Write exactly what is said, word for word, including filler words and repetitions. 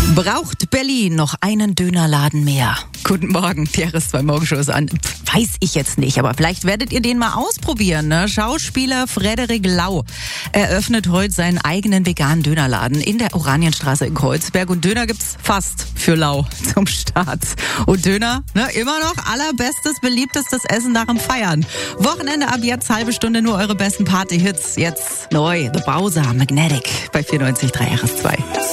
Braucht Berlin noch einen Dönerladen mehr? Guten Morgen, die R S zwei Morgenshow ist an. Pff, weiß ich jetzt nicht, aber vielleicht werdet ihr den mal ausprobieren. Ne? Schauspieler Frederik Lau eröffnet heute seinen eigenen veganen Dönerladen in der Oranienstraße in Kreuzberg. Und Döner gibt's fast für Lau zum Start. Und Döner, ne, immer noch allerbestes, beliebtestes Essen nach dem Feiern. Wochenende ab jetzt, halbe Stunde nur eure besten Party-Hits. Jetzt neu, The Bowser, Magnetic bei vierundneunzig Komma drei R S zwei.